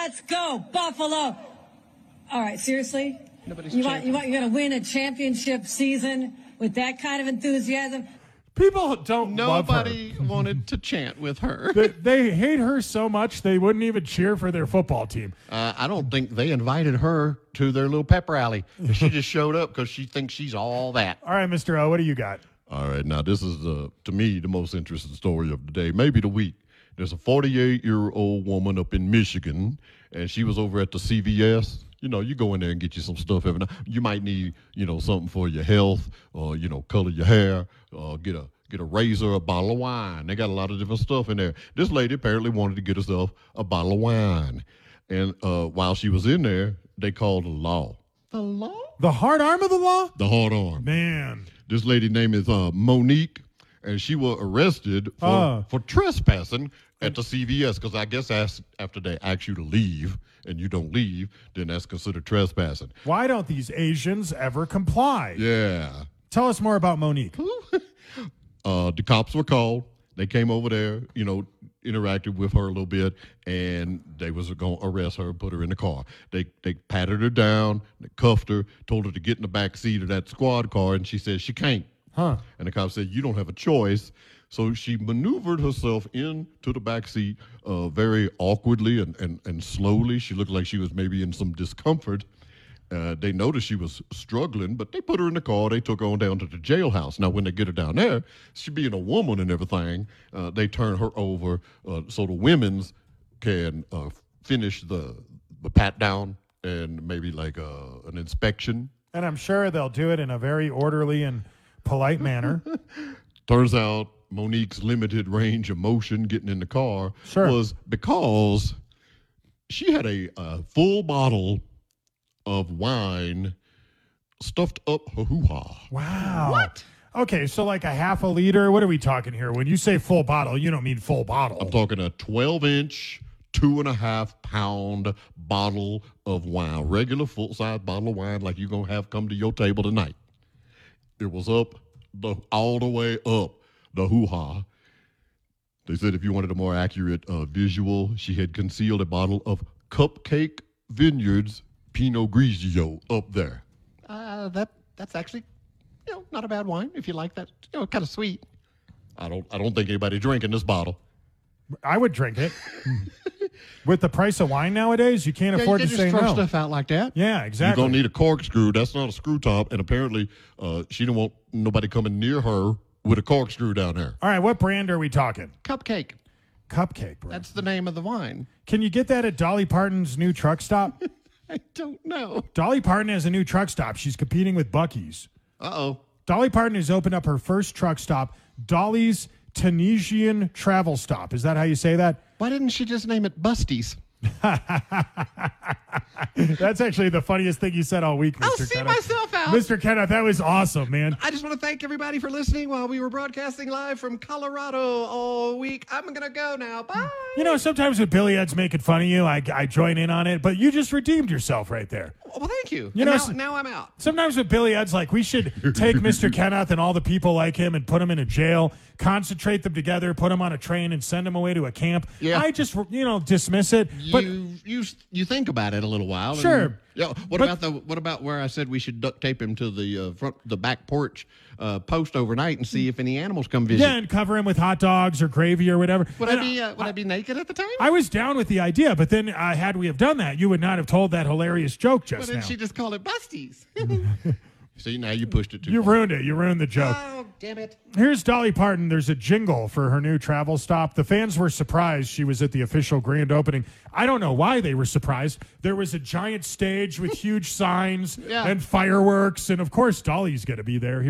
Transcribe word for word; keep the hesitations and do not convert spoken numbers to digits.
Let's go, Buffalo. All right, seriously? Nobody's you want, chanting. you want, you're going to win a championship season with that kind of enthusiasm? People don't love her. Nobody wanted to chant with her. They, they hate her so much they wouldn't even cheer for their football team. Uh, I don't think they invited her to their little pep rally. She just showed up because she thinks she's all that. All right, Mister O, what do you got? All right, now this is, uh, to me, the most interesting story of the day, maybe the week. There's a forty-eight-year-old woman up in Michigan, and she was over at the C V S. You know, you go in there and get you some stuff every now. You might need, you know, something for your health, or you know, color your hair, or get a get a razor, a bottle of wine. They got a lot of different stuff in there. This lady apparently wanted to get herself a bottle of wine, and uh, while she was in there, they called the law. The law? The hard arm of the law? The hard arm. Man. This lady's name is uh, Monique, and she was arrested for, Uh. for trespassing at the C V S, because I guess as, after they ask you to leave and you don't leave, then that's considered trespassing. Why don't these Asians ever comply? Yeah. Tell us more about Monique. Uh, the cops were called. They came over there, you know, interacted with her a little bit, and they was going to arrest her and put her in the car. They they patted her down, they cuffed her, told her to get in the back seat of that squad car, and she said she can't. Huh. And the cop said, you don't have a choice. So she maneuvered herself into the back seat uh, very awkwardly and, and, and slowly. She looked like she was maybe in some discomfort. Uh, they noticed she was struggling, but they put her in the car. They took her on down to the jailhouse. Now, when they get her down there, she being a woman and everything, uh, they turn her over uh, so the women's can uh, finish the, the pat down and maybe like uh, an inspection. And I'm sure they'll do it in a very orderly and polite manner. Turns out Monique's limited range of motion getting in the car Sure. was because she had a, a full bottle of wine stuffed up her hoo-ha. Wow. What? Okay, so like a half a liter. What are we talking here? When you say full bottle, you don't mean full bottle. I'm talking a twelve-inch, two and a half pound bottle of wine, regular full-size bottle of wine like you're going to have come to your table tonight. It was up, the all the way up the hoo-ha. They said if you wanted a more accurate uh, visual, she had concealed a bottle of Cupcake Vineyards Pinot Grigio up there. Uh, that that's actually, you know, not a bad wine if you like that. You know, kind of sweet. I don't I don't think anybody drinking this bottle. I would drink it. With the price of wine nowadays, you can't Yeah, afford you to can say just throw no. stuff out like that. Yeah, You're exactly. going to need a corkscrew. That's not a screw top. And apparently uh, she didn't want nobody coming near her with a corkscrew down there. All right, what brand are we talking? Cupcake. Cupcake brand. That's the name of the wine. Can you get that at Dolly Parton's new truck stop? I don't know. Dolly Parton has a new truck stop. She's competing with Buc-ee's. Uh-oh. Dolly Parton has opened up her first truck stop, Dolly's Tunisian Travel Stop. Is that how you say that? Why didn't she just name it Busties? That's actually the funniest thing you said all week, Mister I'll see Kenneth. myself out. Mister Kenneth, that was awesome, man. I just want to thank everybody for listening while we were broadcasting live from Colorado all week. I'm going to go now. Bye. You know, sometimes with Billy Ed's making fun of you, I, I join in on it, but you just redeemed yourself right there. Well, thank you. You And know, now, s- now I'm out. Sometimes with Billy Ed's like, we should take Mister Kenneth and all the people like him and put them in a jail, concentrate them together, put them on a train and send them away to a camp. Yeah. I just, you know, dismiss it. But you you you think about it a little while. and- Sure. yeah. What But- about the what about where I said we should duct tape him to the uh, front the back porch uh, post overnight and see if any animals come visit? yeah, and cover him with hot dogs or gravy or whatever. Would And I be uh, would I, be naked at the time? I was down with the idea, but then uh, had we have done that, you would not have told that hilarious joke Why just didn't now. she just call it Busties? See, now you pushed it too You far. ruined it. You ruined the joke. Oh, damn it. Here's Dolly Parton. There's a jingle for her new travel stop. The fans were surprised she was at the official grand opening. I don't know why they were surprised. There was a giant stage with huge signs Yeah. and fireworks, and of course, Dolly's going to be there. Here